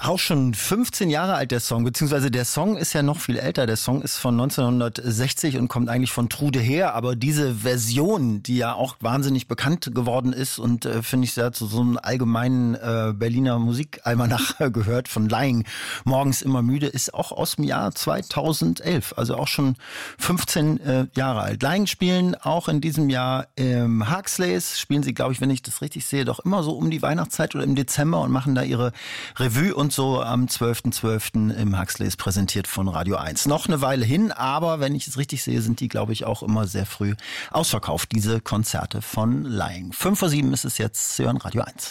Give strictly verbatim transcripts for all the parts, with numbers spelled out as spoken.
Auch schon fünfzehn Jahre alt, der Song, beziehungsweise der Song ist ja noch viel älter. Der Song ist von neunzehnhundertsechzig und kommt eigentlich von Trude Heer, aber diese Version, die ja auch wahnsinnig bekannt geworden ist und äh, finde ich sehr zu so einem allgemeinen äh, Berliner Musikalmanach äh, gehört, von Lying, Morgens immer müde, ist auch aus dem Jahr zweitausendelf, also auch schon fünfzehn äh, Jahre alt. Lying spielen auch in diesem Jahr im Huxleys, spielen sie, glaube ich, wenn ich das richtig sehe, doch immer so um die Weihnachtszeit oder im Dezember und machen da ihre Revue und so am zwölften zwölften im Huxleys, präsentiert von Radio eins. Noch eine Weile hin, aber wenn ich es richtig sehe, sind die, glaube ich, auch immer sehr früh ausverkauft, diese Konzerte von Lying. fünf vor sieben ist es jetzt, Sie hören Radio eins.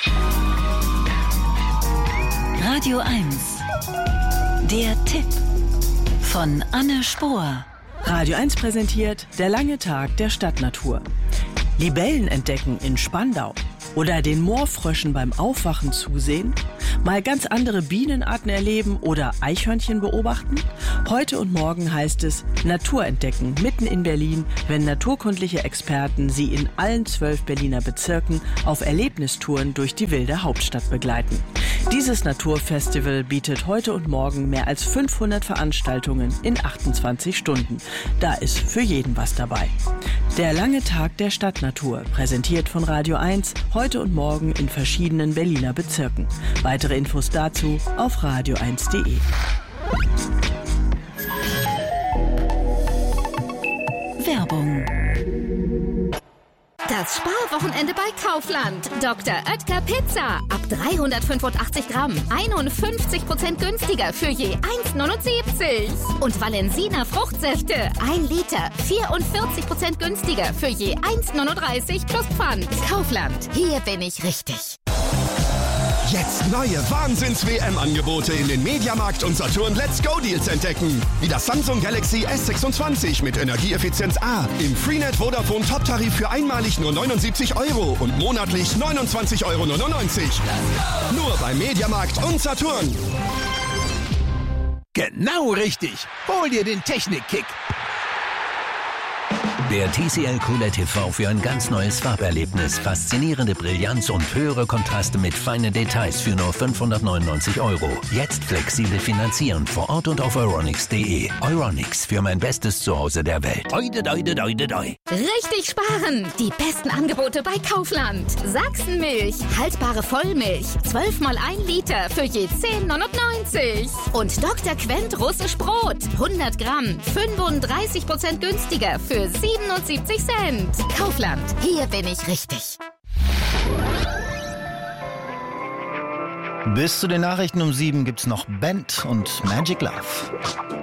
Radio eins. Der Tipp von Anne Spohr. Radio eins präsentiert der lange Tag der Stadtnatur. Libellen entdecken in Spandau oder den Moorfröschen beim Aufwachen zusehen, mal ganz andere Bienenarten erleben oder Eichhörnchen beobachten. Heute und morgen heißt es Natur entdecken mitten in Berlin, wenn naturkundliche Experten Sie in allen zwölf Berliner Bezirken auf Erlebnistouren durch die wilde Hauptstadt begleiten. Dieses Naturfestival bietet heute und morgen mehr als fünfhundert Veranstaltungen in achtundzwanzig Stunden. Da ist für jeden was dabei. Der lange Tag der Stadtnatur, präsentiert von Radio eins, heute und morgen in verschiedenen Berliner Bezirken. Weitere Infos dazu auf radio eins punkt de. Werbung. Das Sparwochenende bei Kaufland. Doktor Oetker Pizza. Ab dreihundertfünfundachtzig Gramm. einundfünfzig Prozent günstiger für je eins neunundsiebzig. Und Valensina Fruchtsäfte. ein Liter. vierundvierzig Prozent günstiger für je eins neununddreißig plus Pfand. Kaufland. Hier bin ich richtig. Jetzt neue Wahnsinns-W M-Angebote in den Mediamarkt und Saturn Let's Go Deals entdecken. Wie das Samsung Galaxy S sechsundzwanzig mit Energieeffizienz A im Freenet Vodafone Top-Tarif für einmalig nur neunundsiebzig Euro und monatlich neunundzwanzig Euro neunundneunzig. Nur bei Mediamarkt und Saturn. Genau richtig. Hol dir den Technik-Kick. Der T C L Q L E D T V für ein ganz neues Farberlebnis. Faszinierende Brillanz und höhere Kontraste mit feinen Details für nur fünfhundertneunundneunzig Euro. Jetzt flexibel finanzieren vor Ort und auf euronics punkt de. Euronics, für mein bestes Zuhause der Welt. Oide, oide, oide, oide. Richtig sparen! Die besten Angebote bei Kaufland. Sachsenmilch, haltbare Vollmilch, zwölf mal ein Liter für je zehn neunundneunzig. Und Doktor Quent russisch Brot, hundert Gramm, fünfunddreißig Prozent günstiger für siebenundsiebzig Cent. Kaufland, hier bin ich richtig. Bis zu den Nachrichten um sieben gibt's noch Band und Magic Love.